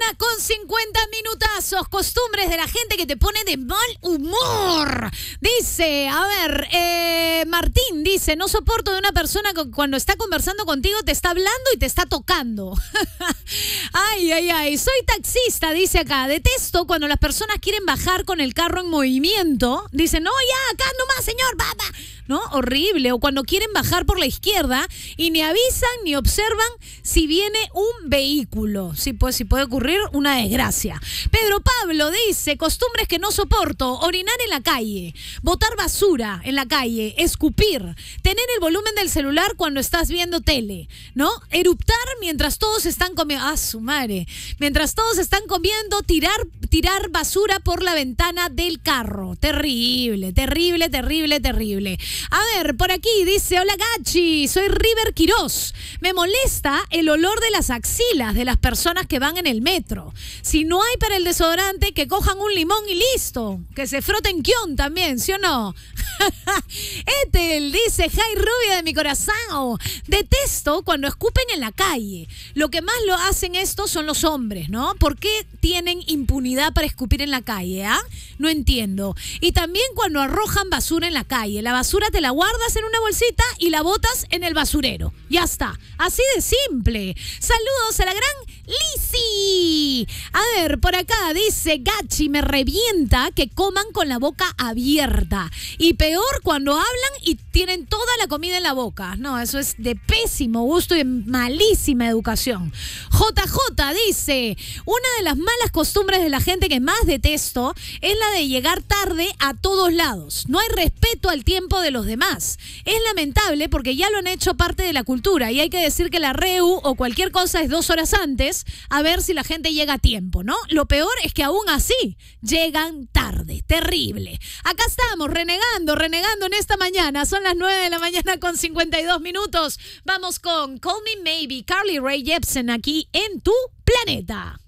con 50 minutazos. Costumbres de la gente que te pone de mal humor. Dice, a ver, Martín dice, no soporto de una persona que cuando está conversando contigo te está hablando y te está tocando. Ay, ay, ay. Soy taxista, dice acá. Detesto cuando las personas quieren bajar con el carro en movimiento. Dice, no, ya, acá nomás, señor, papá. ¿No? Horrible. O cuando quieren bajar por la izquierda y ni avisan ni observan si viene un vehículo. Sí, pues, si puede ocurrir una desgracia. Pedro Pablo dice, costumbres que no soporto: orinar en la calle, botar basura en la calle, escupir, tener el volumen del celular cuando estás viendo tele, ¿no? Eruptar mientras todos están comiendo. ¡Ah, su madre! Mientras todos están comiendo, tirar basura por la ventana del carro. Terrible, terrible, terrible, terrible. A ver, por aquí dice, hola Gachi, soy River Quiroz. Me molesta el olor de las axilas de las personas que van en el metro. Si no hay para el desodorante, que cojan un limón y listo. Que se froten kion también, ¿sí o no? Ethel dice, Jai Rubia de mi corazón. Detesto cuando escupen en la calle. Lo que más lo hacen estos son los hombres, ¿no? ¿Por qué tienen impunidad para escupir en la calle? ¿Ah? No entiendo. Y también cuando arrojan basura en la calle. La basura te la guardas en una bolsita y la botas en el basurero. Ya está. Así de simple. Saludos a la gran Lizzy. A ver, por acá dice, Gachi, me revienta que coman con la boca abierta. Y peor cuando hablan y tienen toda la comida en la boca. No, eso es de pésimo gusto y de malísima educación. JJ dice, una de las malas costumbres de la gente que más detesto es la de llegar tarde a todos lados. No hay respeto al tiempo de los demás. Es lamentable porque ya lo han hecho parte de la cultura y hay que decir que la REU o cualquier cosa es 2 horas antes a ver si la gente llega a tiempo, ¿no? Lo peor es que aún así llegan tarde. Terrible. Acá estamos renegando en esta mañana. Son las 9 de la mañana con 52 minutos. Vamos con Call Me Maybe, Carly Rae Jepsen aquí en Tu Planeta.